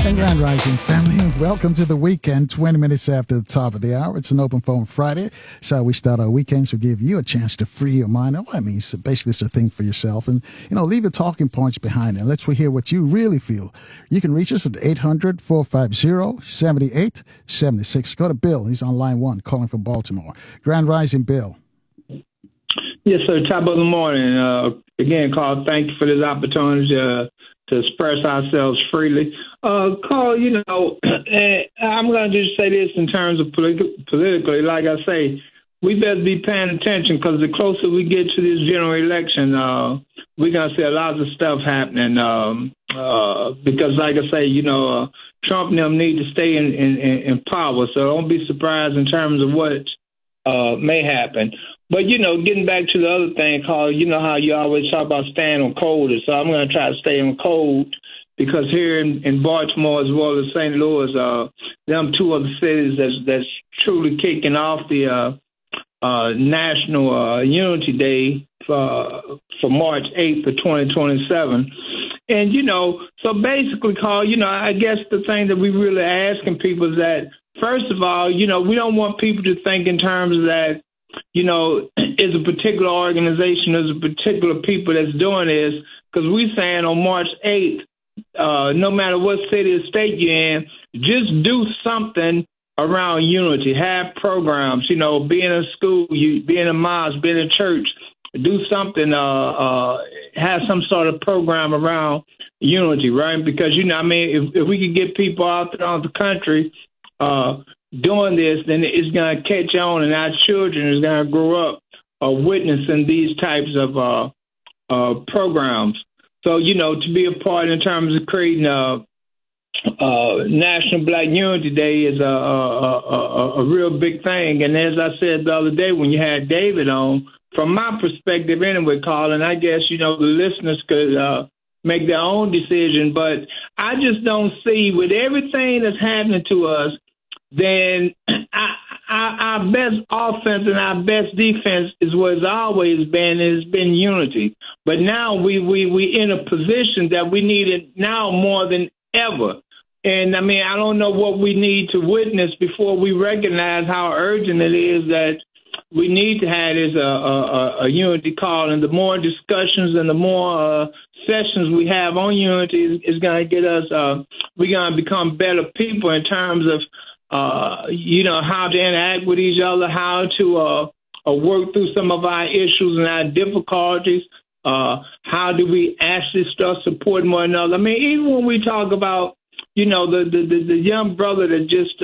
And Grand Rising family, welcome to the weekend, 20 minutes after the top of the hour. It's an open phone Friday. So we start our weekends to give you a chance to free your mind. All that means basically it's a thing for yourself. And, leave your talking points behind and let's hear what you really feel. You can reach us at 800-450-7876. Go to Bill. He's on line 1, calling from Baltimore. Grand Rising, Bill. Yes, sir. Top of the morning. Again, Carl, thank you for this opportunity to express ourselves freely. Carl, I'm going to just say this in terms of politically. Like I say, we better be paying attention because the closer we get to this general election, we're going to see a lot of stuff happening. Because, like I say, Trump and them need to stay in power. So don't be surprised in terms of what may happen. But, getting back to the other thing, Carl, you know how you always talk about staying on cold. So I'm going to try to stay on cold because here in Baltimore as well as St. Louis, them two other cities that's truly kicking off the National Unity Day for March 8th of 2027. And, so basically, Carl, I guess the thing that we really asking people is that, first of all, we don't want people to think in terms of that, is a particular organization, is a particular people that's doing this, because we're saying on March 8th, no matter what city or state you're in, just do something around unity. Have programs, be in a school, be in a mosque, be in a church, do something, have some sort of program around unity, right? Because, if we could get people out throughout the country doing this, then it's going to catch on, and our children is going to grow up witnessing these types of programs. So, to be a part in terms of creating National Black Unity Day is a real big thing. And as I said the other day when you had David on, from my perspective anyway, Carl, and I guess, the listeners could make their own decision, but I just don't see with everything that's happening to us, then our best offense and our best defense is what it's always been. It's been unity. But now we in a position that we need it now more than ever. And, I don't know what we need to witness before we recognize how urgent it is that we need to have is a unity call. And the more discussions and the more sessions we have on unity is going to get us, we're going to become better people in terms of, how to interact with each other, how to work through some of our issues and our difficulties. How do we actually start supporting one another? Even when we talk about, the young brother that just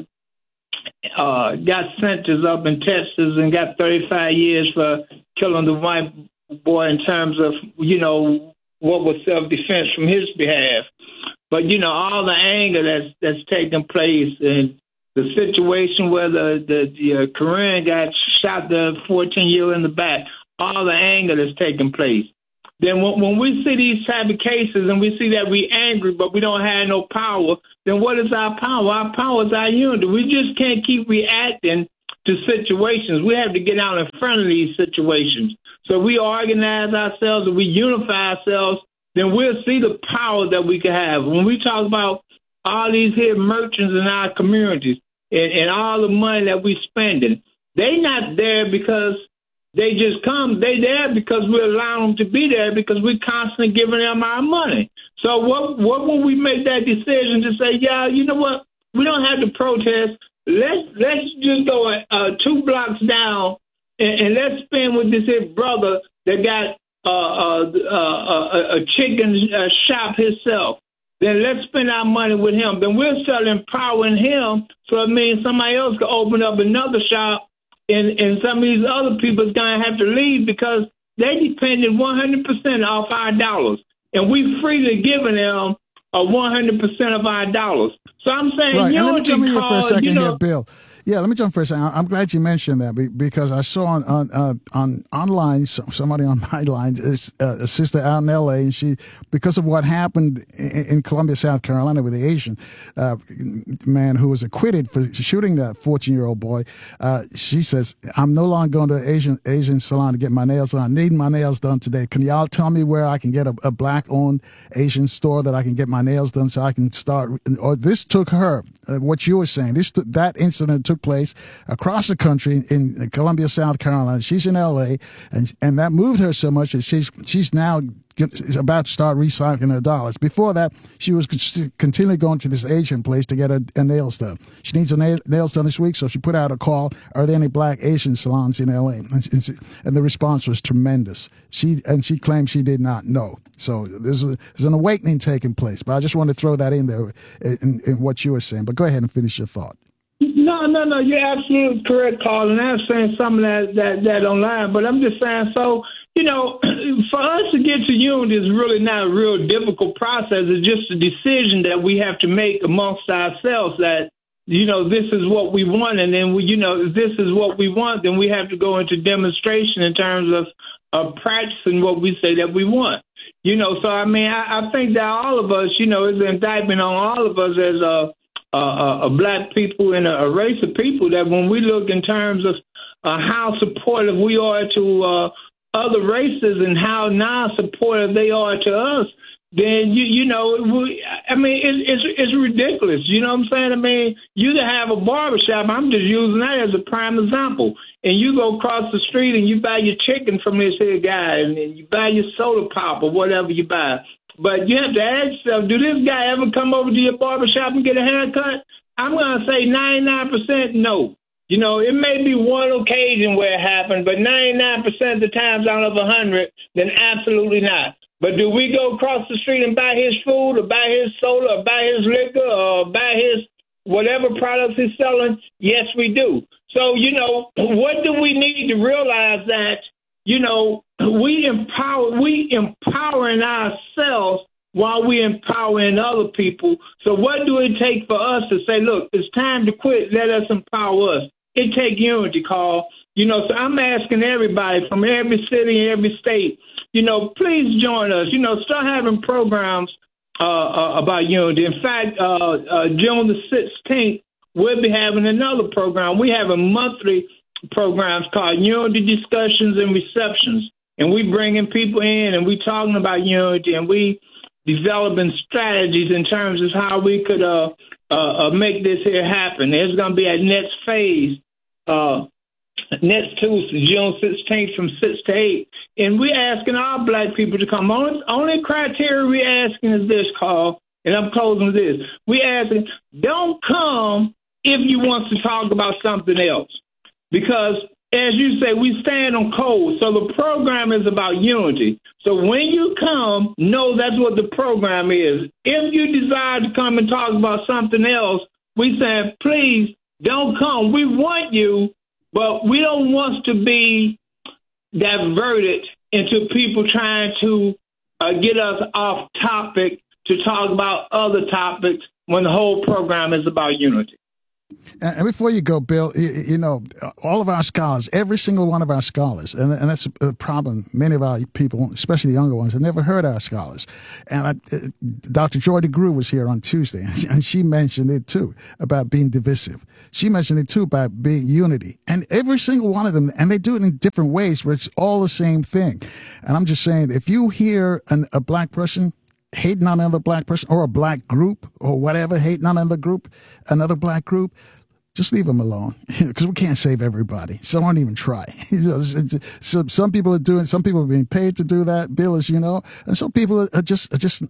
got sentenced up in Texas and got 35 years for killing the white boy in terms of, what was self-defense from his behalf. But, all the anger that's taking place and the situation where the Korean got shot the 14-year-old in the back, all the anger that's taking place. Then when we see these type of cases and we see that we angry but we don't have no power, then what is our power? Our power is our unity. We just can't keep reacting to situations. We have to get out in front of these situations. So we organize ourselves and we unify ourselves, then we'll see the power that we can have. When we talk about all these here merchants in our communities and all the money that we spending, they not there because they just come. They there because we allow them to be there because we're constantly giving them our money. So what when we make that decision to say, yeah, you know what, we don't have to protest. Let's just go 2 blocks down and let's spend with this here brother that got a chicken shop himself. Then let's spend our money with him. Then we're still empowering him. So it means somebody else can open up another shop. And some of these other people is going to have to leave because they depended 100% off our dollars. And we freely giving them 100% of our dollars. So I'm saying, right. And let me jump in here for a second here, Bill. Yeah, let me jump first. I'm glad you mentioned that because I saw on online somebody on my line is a sister out in L.A. and she, because of what happened in Columbia, South Carolina, with the Asian man who was acquitted for shooting that 14-year-old boy, she says, "I'm no longer going to Asian salon to get my nails done. I need my nails done today. Can y'all tell me where I can get a black-owned Asian store that I can get my nails done so I can start?" Or this took her. What you were saying, that incident took place across the country in Columbia, South Carolina. She's in L.A. and that moved her so much that she's now about to start recycling her dollars. Before that, she was continually going to this Asian place to get her nails done. She needs her nails done this week, so she put out a call: "Are there any black Asian salons in L.A.?" And the response was tremendous. She claimed she did not know. So there's an awakening taking place. But I just want to throw that in there in what you were saying. But go ahead and finish your thought. No, you're absolutely correct, Carl. And I'm saying some of that online, but I'm just saying, so, for us to get to unity is really not a real difficult process. It's just a decision that we have to make amongst ourselves that, this is what we want. And then, if this is what we want, then we have to go into demonstration in terms of practicing what we say that we want. So, I mean, I think that all of us, it's an indictment on all of us as a black people and a race of people that when we look in terms of how supportive we are to other races and how non-supportive they are to us, then, it's ridiculous. You know what I'm saying? I mean, you to have a barbershop, I'm just using that as a prime example, and you go across the street and you buy your chicken from this here guy and you buy your soda pop or whatever you buy. But you have to ask yourself, do this guy ever come over to your barbershop and get a haircut? I'm going to say 99% no. It may be one occasion where it happened, but 99% of the times out of 100, then absolutely not. But do we go across the street and buy his food or buy his soda or buy his liquor or buy his whatever products he's selling? Yes, we do. So, what do we need to realize that, we empowering ourselves while we empowering other people. So what do it take for us to say, look, it's time to quit, let us empower us? It takes unity, Carl. So I'm asking everybody from every city and every state, please join us. Start having programs about unity. In fact, June the 16th, we'll be having another program. We have a monthly programs called Unity Discussions and Receptions. And we bringing people in and we talking about unity and we developing strategies in terms of how we could make this here happen. There's going to be a next phase next Tuesday, June 16th from 6 to 8. And we're asking all black people to come. Only criteria we're asking is this, Carl, and I'm closing with this. We're asking, don't come if you want to talk about something else. Because, as you say, we stand on code. So the program is about unity. So when you come, know that's what the program is. If you desire to come and talk about something else, we say, please don't come. We want you, but we don't want to be diverted into people trying to get us off topic to talk about other topics when the whole program is about unity. And before you go, Bill, all of our scholars, every single one of our scholars, and that's a problem. Many of our people, especially the younger ones, have never heard our scholars. And Dr. Joy DeGruy was here on Tuesday, and she mentioned it, too, about being divisive. She mentioned it, too, about being unity. And every single one of them, and they do it in different ways, but it's all the same thing. And I'm just saying, if you hear a black person hating on another black person or a black group or whatever, hating on another black group, just leave them alone, because we can't save everybody. So don't even try. So some people are doing, some people are being paid to do that, Bill, as you know, and some people are just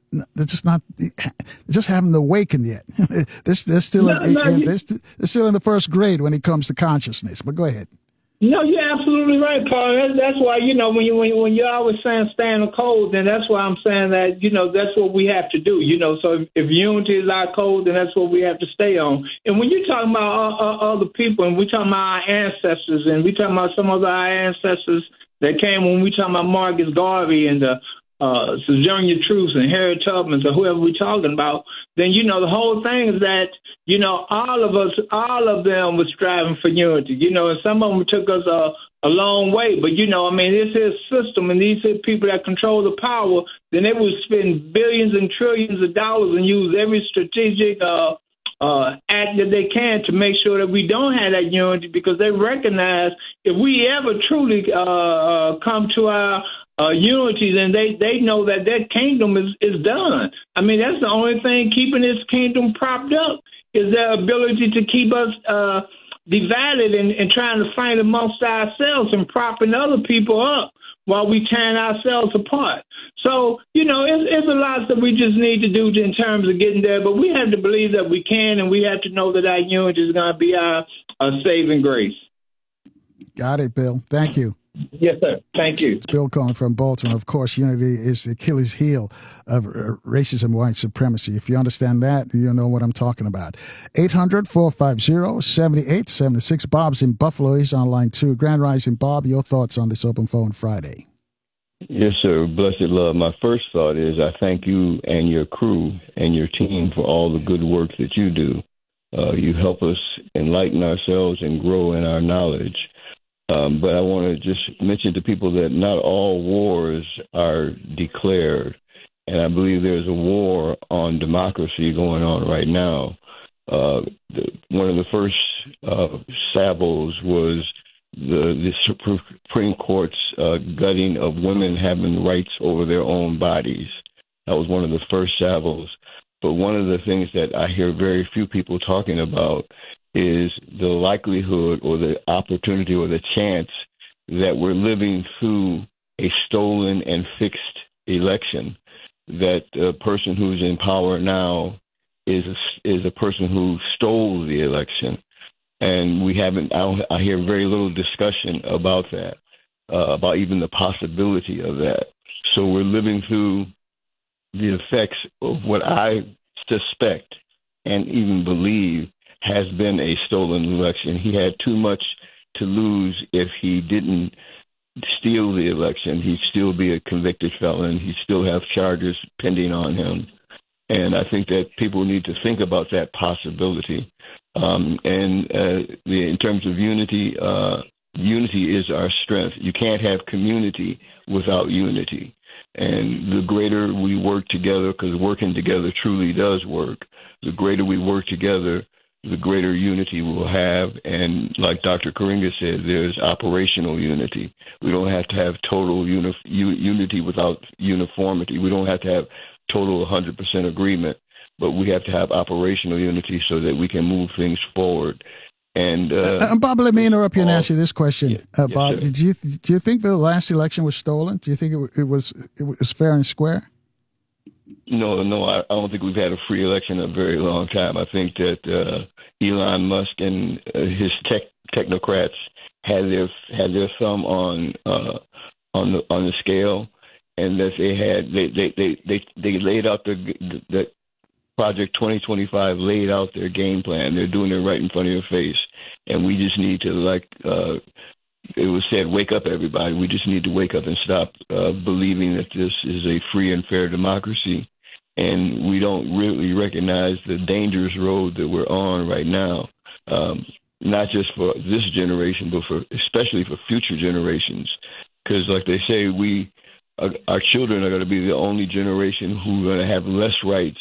haven't awakened yet. they're still in the first grade when it comes to consciousness. But go ahead. No, you're absolutely right, Paul. That's why, when you're always saying stand on code, then that's why I'm saying that, that's what we have to do. So if unity is our code, then that's what we have to stay on. And when you're talking about other people, and we're talking about our ancestors, and we're talking about some of our ancestors that came when we talking about Marcus Garvey and the Sojourner Truth and Harriet Tubman or whoever we're talking about, then, the whole thing is that, all of them were striving for unity, and some of them took us a long way. But, this is system, and these are people that control the power, then they would spend billions and trillions of dollars and use every strategic act that they can to make sure that we don't have that unity, because they recognize if we ever truly come to our unity, then they know that their kingdom is done. That's the only thing keeping this kingdom propped up, is their ability to keep us divided and trying to fight amongst ourselves and propping other people up while we tearing ourselves apart. So, it's a lot that we just need to do in terms of getting there, but we have to believe that we can, and we have to know that our unity is going to be our saving grace. Got it, Bill. Thank you. Yes, sir. Thank you. It's Bill calling from Baltimore. Of course, unity is the Achilles heel of racism, white supremacy. If you understand that, you know what I'm talking about. 800-450-7876. Bob's in Buffalo. He's on line 2. Grand Rising, Bob, your thoughts on this Open Phone Friday? Yes, sir. Blessed love. My first thought is I thank you and your crew and your team for all the good work that you do. You help us enlighten ourselves and grow in our knowledge. But I want to just mention to people that not all wars are declared. And I believe there's a war on democracy going on right now. One of the first salvos was the Supreme Court's gutting of women having rights over their own bodies. That was one of the first salvos. But one of the things that I hear very few people talking about is the likelihood or the opportunity or the chance that we're living through a stolen and fixed election, that the person who's in power now is a person who stole the election. And we haven't, I hear very little discussion about that, about even the possibility of that. So we're living through the effects of what I suspect and even believe has been a stolen election. He had too much to lose if he didn't steal the election. He'd still be a convicted felon. He'd still have charges pending on him. And I think that people need to think about that possibility. In terms of unity, unity is our strength. You can't have community without unity. And the greater we work together, because working together truly does work, the greater we work together, the greater unity we'll have. And like Dr. Karinga said, there's operational unity. We don't have to have total unity without uniformity. We don't have to have total 100% agreement, but we have to have operational unity so that we can move things forward. And Bob, let me interrupt you and ask you this question, yes, Bob. Yes, do you think the last election was stolen? Do you think it was fair and square? No, I don't think we've had a free election in a very long time. I think that Elon Musk and his technocrats had their thumb on the scale, and that they laid out the Project 2025 laid out their game plan. They're doing it right in front of your face. And we just need to, like it was said, wake up, everybody. We just need to wake up and stop believing that this is a free and fair democracy. And we don't really recognize the dangerous road that we're on right now, not just for this generation, but especially for future generations. Because like they say, our children are going to be the only generation who are going to have less rights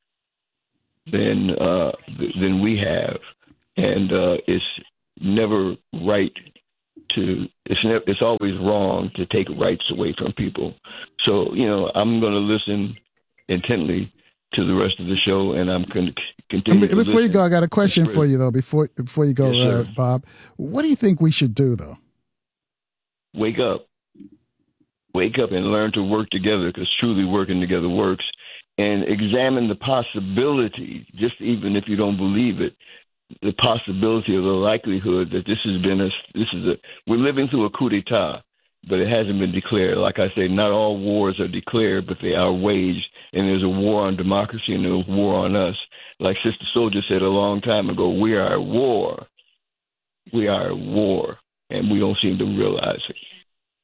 than we have, and it's never right to. It's always wrong to take rights away from people. So I'm going to listen intently to the rest of the show, and I'm going to continue. Before you go, I got a question for you though. Before you go, yes, Bob, what do you think we should do though? Wake up and learn to work together, because truly working together works. And examine the possibility, just even if you don't believe it, the possibility of the likelihood that we're living through a coup d'etat, but it hasn't been declared. Like I say, not all wars are declared, but they are waged. And there's a war on democracy and there's a war on us. Like Sister Soldier said a long time ago, we are at war. We are at war, and we don't seem to realize it.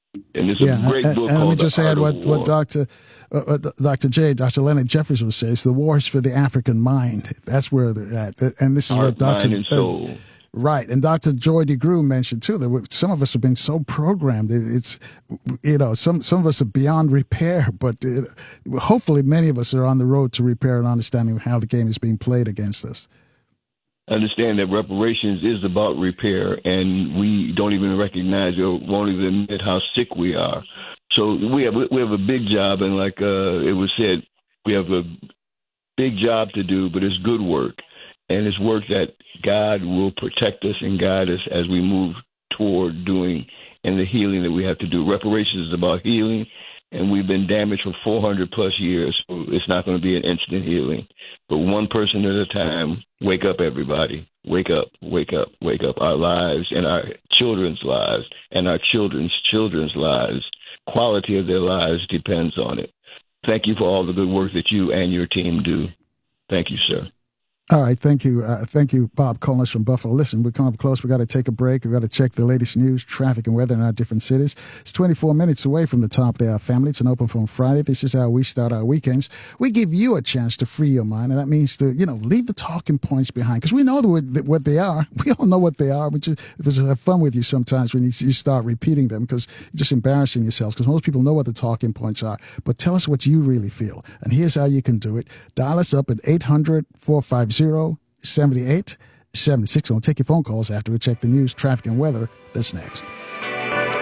And it's a great book and called let me just add what Dr. Dr. Leonard Jefferson says, the war is for the African mind. That's where they're at. And this is Heart, what Dr. Mind, and soul. Right. And Dr. Joy DeGruy mentioned, too, that some of us have been so programmed. It's, some of us are beyond repair, but hopefully many of us are on the road to repair and understanding how the game is being played against us. Understand that reparations is about repair, and we don't even recognize or won't even admit how sick we are. So we have a big job, and like it was said, we have a big job to do, but it's good work. And it's work that God will protect us and guide us as we move toward doing and the healing that we have to do. Reparations is about healing, and we've been damaged for 400 plus years. So it's not going to be an instant healing, but one person at a time. Wake up, everybody. Wake up, wake up, wake up. Our lives and our children's lives and our children's children's lives, quality of their lives depends on it. Thank you for all the good work that you and your team do. Thank you, sir. All right. Thank you. Thank you, Bob calling us from Buffalo. Listen, we're coming up close. We got to take a break. We got to check the latest news, traffic, and weather in our different cities. It's 24 minutes away from the top of the hour, family. It's an Open Phone Friday. This is how we start our weekends. We give you a chance to free your mind, and that means to, leave the talking points behind, because we know what they are. We all know what they are. We just have fun with you sometimes when you start repeating them, because you're just embarrassing yourselves, because most people know what the talking points are. But tell us what you really feel, and here's how you can do it. Dial us up at 800-450-7876. We'll take your phone calls after we check the news, traffic, and weather. That's next.